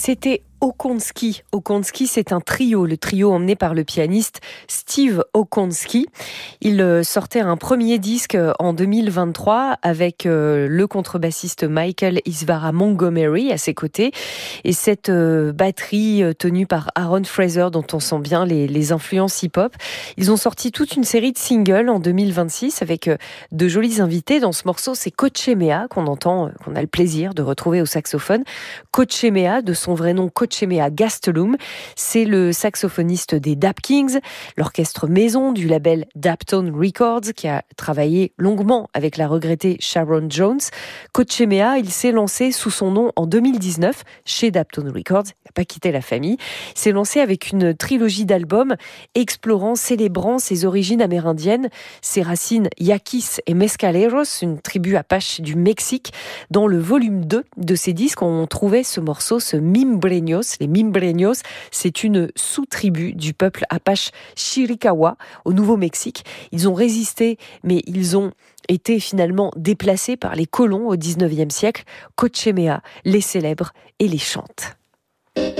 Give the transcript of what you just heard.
C'était Okonski. Okonski, c'est un trio, le trio emmené par le pianiste Steve Okonski. Il sortait un premier disque en 2023 avec le contrebassiste Michael Isvara Montgomery à ses côtés et cette batterie tenue par Aaron Fraser dont on sent bien les influences hip-hop. Ils ont sorti toute une série de singles en 2026 avec de jolis invités. Dans ce morceau, c'est Coachemea qu'on entend, qu'on a le plaisir de retrouver au saxophone. Coachemea, de son vrai nom Coachemea Gastelum, c'est le saxophoniste des Dap Kings, l'orchestre maison du label Daptone Records qui a travaillé longuement avec la regrettée Sharon Jones. Coachemea, il s'est lancé sous son nom en 2019 chez Daptone Records, il n'a pas quitté la famille. Il s'est lancé avec une trilogie d'albums explorant, célébrant ses origines amérindiennes, ses racines yaquis et mescaleros, une tribu apache du Mexique. Dans le volume 2 de ces disques, on trouvait ce morceau, ce Mimbreños. Les Mimbreños, c'est une sous-tribu du peuple apache Chiricahua au Nouveau-Mexique. Ils ont résisté, mais ils ont été finalement déplacés par les colons au 19e siècle. Coachemea les célèbre et les chante.